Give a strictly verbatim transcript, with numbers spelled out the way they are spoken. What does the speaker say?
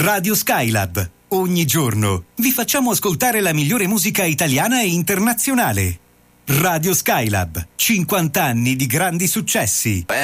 Radio Skylab. Ogni giorno vi facciamo ascoltare la migliore musica italiana e internazionale. Radio Skylab, cinquanta anni di grandi successi.